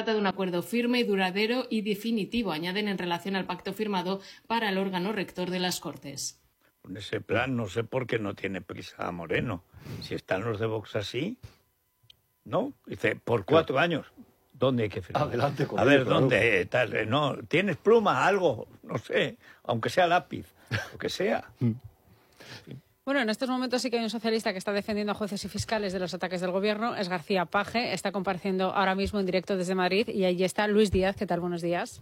trata de un acuerdo firme, duradero y definitivo, añaden en relación al pacto firmado para el órgano rector de las Cortes. Con ese plan no sé por qué no tiene prisa Moreno. Si están los de Vox así, ¿no? Dice, por 4 años. ¿Dónde hay que firmar? Adelante con A ver, ello, ¿dónde? Tal, no, ¿tienes pluma? Algo, no sé, aunque sea lápiz, lo que sea. Bueno, en estos momentos sí que hay un socialista que está defendiendo a jueces y fiscales de los ataques del gobierno. Es García Page. Está compareciendo ahora mismo en directo desde Madrid. Y allí está Luis Díaz. ¿Qué tal? Buenos días.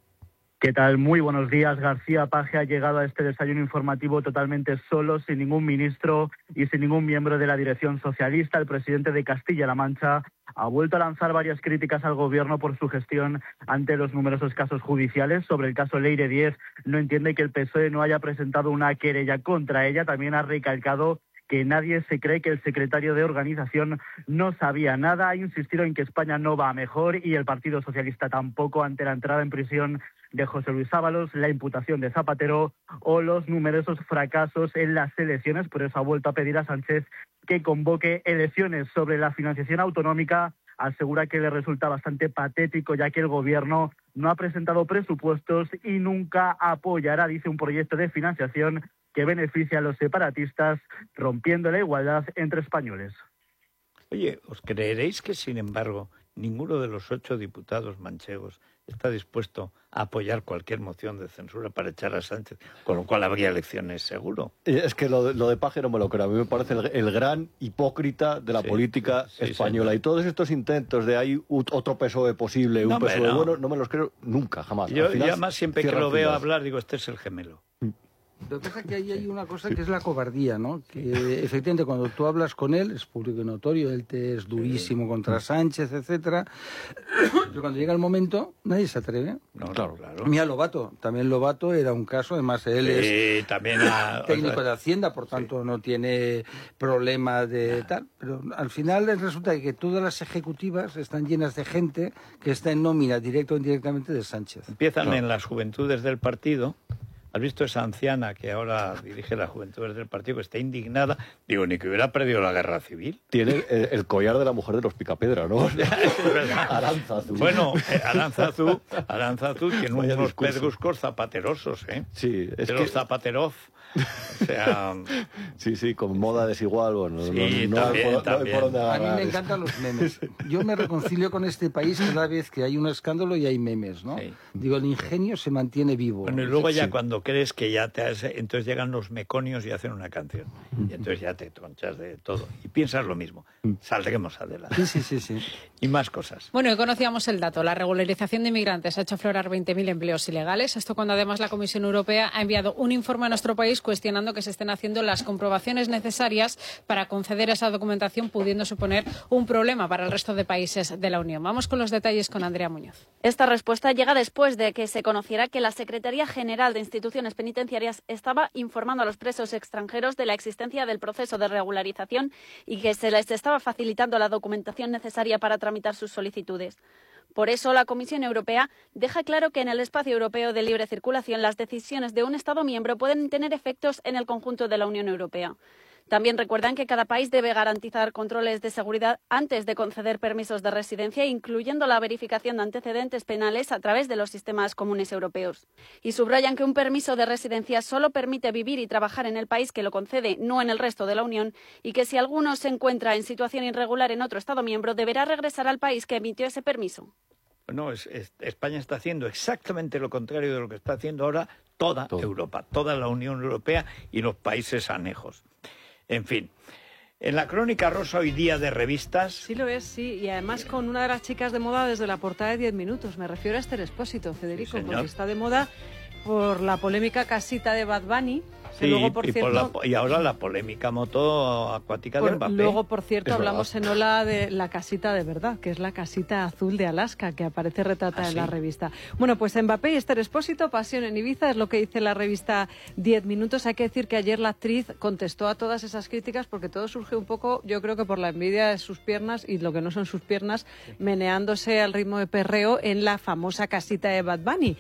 ¿Qué tal? Muy buenos días. García Page ha llegado a este desayuno informativo totalmente solo, sin ningún ministro y sin ningún miembro de la dirección socialista. El presidente de Castilla-La Mancha ha vuelto a lanzar varias críticas al gobierno por su gestión ante los numerosos casos judiciales. Sobre el caso Leire 10, no entiende que el PSOE no haya presentado una querella contra ella. También ha recalcado que nadie se cree que el secretario de organización no sabía nada. Ha insistido en que España no va a mejor y el Partido Socialista tampoco, ante la entrada en prisión de José Luis Ábalos, la imputación de Zapatero o los numerosos fracasos en las elecciones. Por eso ha vuelto a pedir a Sánchez que convoque elecciones. Sobre la financiación autonómica, asegura que le resulta bastante patético, ya que el gobierno no ha presentado presupuestos y nunca apoyará, dice, un proyecto de financiación que beneficia a los separatistas, rompiendo la igualdad entre españoles. Oye, ¿os creeréis que, sin embargo, ninguno de los 8 diputados manchegos está dispuesto a apoyar cualquier moción de censura para echar a Sánchez, con lo cual habría elecciones seguro? Es que lo de Page no me lo creo. A mí me parece el gran hipócrita de la política española. Señor. Y todos estos intentos de hay otro PSOE posible, un PSOE bueno, no me los creo nunca, jamás. Yo además siempre que lo veo hablar digo, este es el gemelo. Lo que pasa es que ahí hay una cosa que es la cobardía, ¿no? Que efectivamente cuando tú hablas con él, es público y notorio, él te es durísimo contra Sánchez, etcétera, pero cuando llega el momento, nadie se atreve. No, claro. Mira, Lobato, también Lobato era un caso, además él es también técnico de Hacienda, por tanto no tiene problema de tal, pero al final resulta que todas las ejecutivas están llenas de gente que está en nómina directa o indirectamente de Sánchez. Empiezan en las juventudes del partido. ¿Has visto esa anciana que ahora dirige las juventudes del partido, que está indignada? Digo, ni que hubiera perdido la guerra civil. Tiene el collar de la mujer de los Picapiedra, ¿no? Aránzazu. Bueno, Aránzazu tiene unos pedruscos zapaterosos, ¿eh? Sí, es de los Zapaterov. O sea... Sí, con moda desigual. Bueno, sí, no también. Por dónde agarrar. A mí me encantan los memes. Yo me reconcilio con este país cada vez que hay un escándalo y hay memes, ¿no? Sí. Digo, el ingenio se mantiene vivo. Bueno, y luego ya cuando crees que ya te has... Entonces llegan los meconios y hacen una canción. Y entonces ya te tronchas de todo. Y piensas lo mismo. Saldremos adelante. Sí. Y más cosas. Bueno, hoy conocíamos el dato. La regularización de inmigrantes ha hecho aflorar 20.000 empleos ilegales. Esto cuando además la Comisión Europea ha enviado un informe a nuestro país cuestionando que se estén haciendo las comprobaciones necesarias para conceder esa documentación, pudiendo suponer un problema para el resto de países de la Unión. Vamos con los detalles con Andrea Muñoz. Esta respuesta llega después de que se conociera que la Secretaría General de Instituciones Penitenciarias estaba informando a los presos extranjeros de la existencia del proceso de regularización y que se les estaba facilitando la documentación necesaria para tramitar sus solicitudes. Por eso, la Comisión Europea deja claro que en el espacio europeo de libre circulación las decisiones de un Estado miembro pueden tener efectos en el conjunto de la Unión Europea. También recuerdan que cada país debe garantizar controles de seguridad antes de conceder permisos de residencia, incluyendo la verificación de antecedentes penales a través de los sistemas comunes europeos. Y subrayan que un permiso de residencia solo permite vivir y trabajar en el país que lo concede, no en el resto de la Unión, y que si alguno se encuentra en situación irregular en otro Estado miembro, deberá regresar al país que emitió ese permiso. No, España está haciendo exactamente lo contrario de lo que está haciendo ahora toda Europa, toda la Unión Europea y los países anejos. En fin, en la Crónica Rosa hoy día de revistas... Sí lo es, sí, y además con una de las chicas de moda desde la portada de 10 minutos. Me refiero a Esther Expósito, Federico, porque está de moda por la polémica casita de Bad Bunny. Sí, luego, por cierto, y ahora la polémica moto acuática de Mbappé. Luego, por cierto, hablamos en Ola de la casita de verdad, que es la casita azul de Alaska, que aparece retratada en la revista. Bueno, pues Mbappé y Esther Expósito, pasión en Ibiza, es lo que dice la revista 10 minutos. Hay que decir que ayer la actriz contestó a todas esas críticas porque todo surge un poco, yo creo que por la envidia de sus piernas y lo que no son sus piernas, meneándose al ritmo de perreo en la famosa casita de Bad Bunny.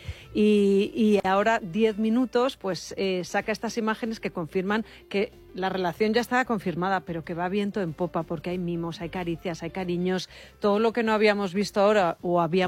Y ahora 10 minutos pues saca estas imágenes que confirman que la relación ya estaba confirmada, pero que va viento en popa porque hay mimos, hay caricias, hay cariños, todo lo que no habíamos visto ahora o habíamos